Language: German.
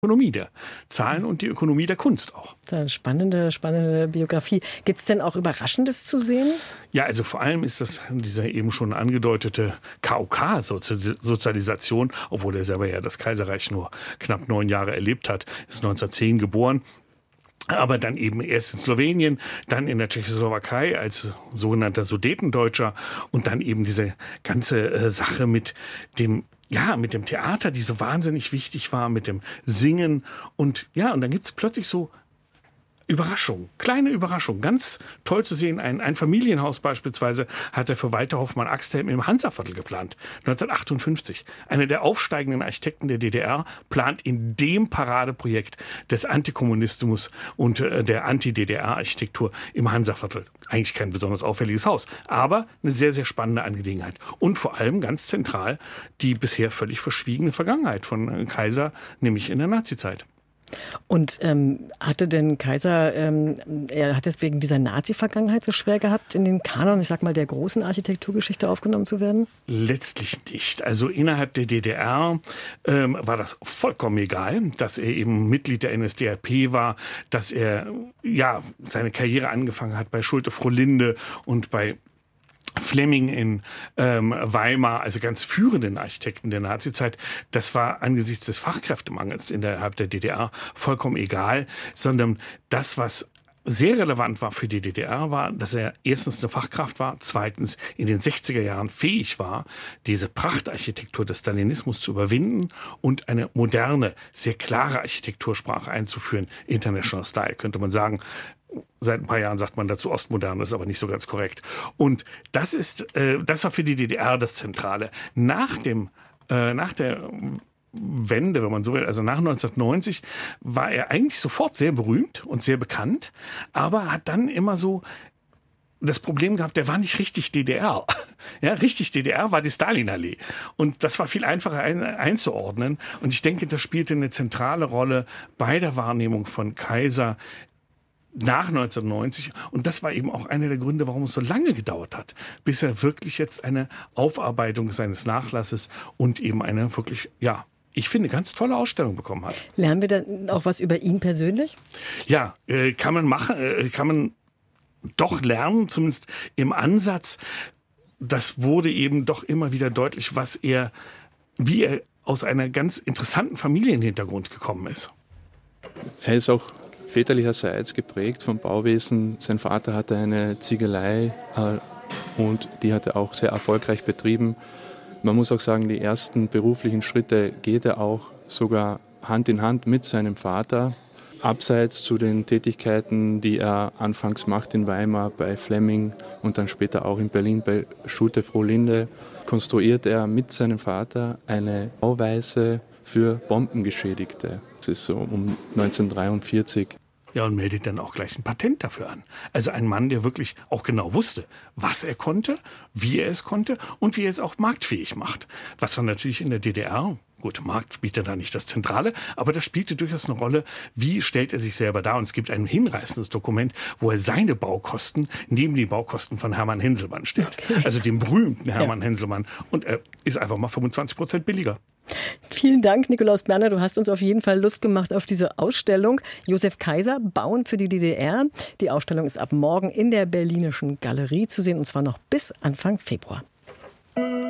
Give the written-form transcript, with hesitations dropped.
Ökonomie der Zahlen und die Ökonomie der Kunst auch. Spannende Biografie. Gibt es denn auch Überraschendes zu sehen? Ja, also vor allem ist das diese eben schon angedeutete KOK-Sozialisation, obwohl er selber ja das Kaiserreich nur knapp 9 Jahre erlebt hat, ist 1910 geboren. Aber dann eben erst in Slowenien, dann in der Tschechoslowakei als sogenannter Sudetendeutscher und dann eben diese ganze Sache mit dem Theater, die so wahnsinnig wichtig war, mit dem Singen und dann gibt es plötzlich so Überraschung, kleine Überraschung, ganz toll zu sehen. Ein Familienhaus beispielsweise hat er für Walter Hoffmann-Axthelm im Hansaviertel geplant, 1958. Einer der aufsteigenden Architekten der DDR plant in dem Paradeprojekt des Antikommunismus und der Anti-DDR-Architektur im Hansaviertel. Eigentlich kein besonders auffälliges Haus, aber eine sehr, sehr spannende Angelegenheit. Und vor allem ganz zentral die bisher völlig verschwiegene Vergangenheit von Kaiser, nämlich in der Nazizeit. Und hatte denn Kaiser, er hat es wegen dieser Nazi-Vergangenheit so schwer gehabt, in den Kanon, ich sag mal, der großen Architekturgeschichte aufgenommen zu werden? Letztlich nicht. Also innerhalb der DDR war das vollkommen egal, dass er eben Mitglied der NSDAP war, dass er seine Karriere angefangen hat bei Schulte-Frohlinde und bei Fleming in Weimar, also ganz führenden Architekten der Nazizeit, das war angesichts des Fachkräftemangels innerhalb der DDR vollkommen egal, sondern das, was sehr relevant war für die DDR, war, dass er erstens eine Fachkraft war, zweitens in den 60er Jahren fähig war, diese Prachtarchitektur des Stalinismus zu überwinden und eine moderne, sehr klare Architektursprache einzuführen. International Style, könnte man sagen. Seit ein paar Jahren sagt man dazu Ostmodern, das ist aber nicht so ganz korrekt. Und das war für die DDR das Zentrale. Nach der Wende, wenn man so will, also nach 1990, war er eigentlich sofort sehr berühmt und sehr bekannt, aber hat dann immer so das Problem gehabt, der war nicht richtig DDR. Ja, richtig DDR war die Stalinallee. Und das war viel einfacher einzuordnen. Und ich denke, das spielte eine zentrale Rolle bei der Wahrnehmung von Kaiser nach 1990. Und das war eben auch einer der Gründe, warum es so lange gedauert hat, bis er wirklich jetzt eine Aufarbeitung seines Nachlasses und eben eine wirklich, ich finde, ganz tolle Ausstellung bekommen hat. Lernen wir dann auch was über ihn persönlich? Ja, kann man doch lernen, zumindest im Ansatz. Das wurde eben doch immer wieder deutlich, wie er aus einer ganz interessanten Familienhintergrund gekommen ist. Er ist auch väterlicherseits geprägt vom Bauwesen. Sein Vater hatte eine Ziegelei und die hat er auch sehr erfolgreich betrieben. Man muss auch sagen, die ersten beruflichen Schritte geht er auch sogar Hand in Hand mit seinem Vater. Abseits zu den Tätigkeiten, die er anfangs macht in Weimar bei Fleming und dann später auch in Berlin bei Schulte-Frohlinde, konstruiert er mit seinem Vater eine Bauweise für Bombengeschädigte. Das ist so um 1943. Ja, und meldet dann auch gleich ein Patent dafür an. Also ein Mann, der wirklich auch genau wusste, was er konnte, wie er es konnte und wie er es auch marktfähig macht. Was war natürlich in der DDR, gut, Markt spielte da nicht das Zentrale, aber das spielte durchaus eine Rolle, wie stellt er sich selber dar. Und es gibt ein hinreißendes Dokument, wo er seine Baukosten neben die Baukosten von Hermann Henselmann stellt. Okay. Also dem berühmten Hermann Henselmann. Und er ist einfach mal 25% billiger. Vielen Dank, Nikolaus Berner. Du hast uns auf jeden Fall Lust gemacht auf diese Ausstellung. Josef Kaiser, Bauen für die DDR. Die Ausstellung ist ab morgen in der Berlinischen Galerie zu sehen, und zwar noch bis Anfang Februar.